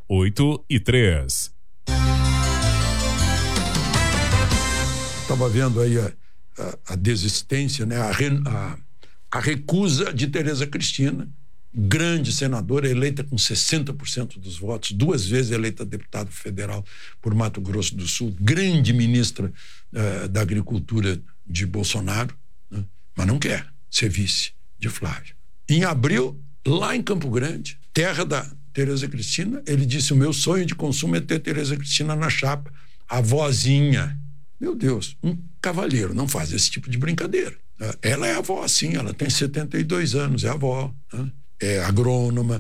8h03. Estava vendo aí a desistência, né? A recusa de Tereza Cristina, grande senadora, eleita com 60% dos votos, 2 vezes eleita deputada federal por Mato Grosso do Sul, grande ministra da Agricultura de Bolsonaro, né? Mas não quer ser vice de Flávio. Em abril, lá em Campo Grande, terra da Tereza Cristina, ele disse: o meu sonho de consumo é ter Tereza Cristina na chapa, a vozinha. Meu Deus, um cavalheiro não faz esse tipo de brincadeira. Ela é avó, sim, ela tem 72 anos, é avó, né? É agrônoma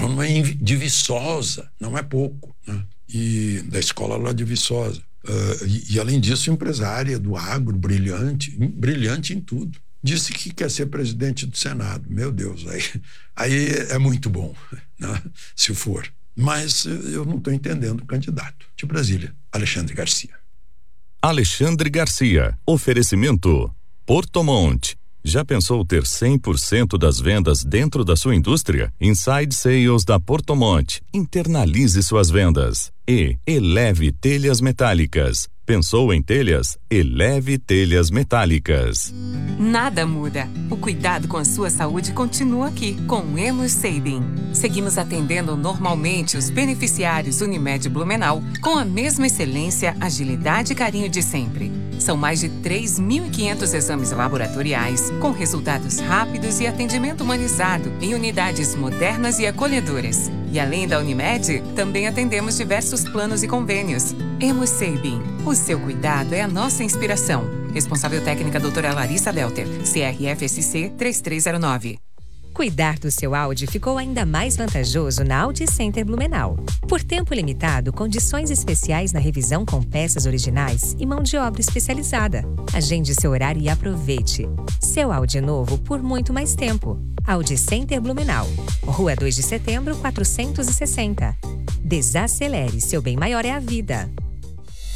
de Viçosa, não é pouco, né? E da escola lá de Viçosa. E além disso, empresária do agro, brilhante em tudo. Disse que quer ser presidente do Senado. Meu Deus, aí é muito bom, né? Se for. Mas eu não estou entendendo o candidato. De Brasília, Alexandre Garcia. Alexandre Garcia. Oferecimento Porto Monte. Já pensou ter 100% das vendas dentro da sua indústria? Inside Sales da Porto Monte. Internalize suas vendas. E Eleve Telhas Metálicas. Pensou em telhas? Eleve Telhas Metálicas. Nada muda. O cuidado com a sua saúde continua aqui, com o Hemosabin. Seguimos atendendo normalmente os beneficiários Unimed Blumenau com a mesma excelência, agilidade e carinho de sempre. São mais de 3.500 exames laboratoriais, com resultados rápidos e atendimento humanizado em unidades modernas e acolhedoras. E além da Unimed, também atendemos diversos planos e convênios. Hemosabin. O seu cuidado é a nossa inspiração. Responsável técnica doutora Larissa Delter, CRFSC 3309. Cuidar do seu Audi ficou ainda mais vantajoso na Audi Center Blumenau. Por tempo limitado, condições especiais na revisão com peças originais e mão de obra especializada. Agende seu horário e aproveite. Seu Audi novo por muito mais tempo. Audi Center Blumenau. Rua 2 de Setembro, 460. Desacelere, seu bem maior é a vida.